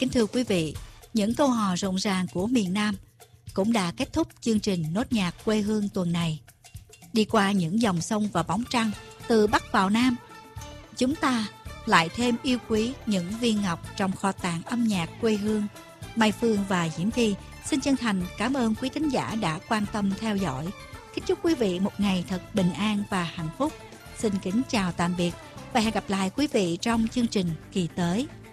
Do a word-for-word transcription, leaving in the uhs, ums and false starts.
Kính thưa quý vị, những câu hò rộn ràng của miền Nam cũng đã kết thúc chương trình Nốt nhạc quê hương tuần này. Đi qua những dòng sông và bóng trăng từ Bắc vào Nam, chúng ta lại thêm yêu quý những viên ngọc trong kho tàng âm nhạc quê hương. Mai Phương và Diễm Thi xin chân thành cảm ơn quý thính giả đã quan tâm theo dõi. Kính chúc quý vị một ngày thật bình an và hạnh phúc. Xin kính chào tạm biệt và hẹn gặp lại quý vị trong chương trình kỳ tới.